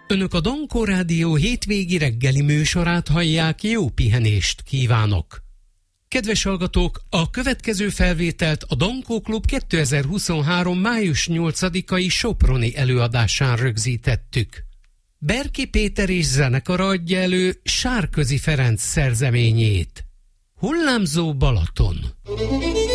Önök a Dankó Rádió hétvégi reggeli műsorát hallják, jó pihenést kívánok! Kedves hallgatók, a következő felvételt a Dankó Klub 2023. május 8-ai soproni előadásán rögzítettük. Berki Péter és zenekara adja elő Sárközi Ferenc szerzeményét. Hullámzó Balaton.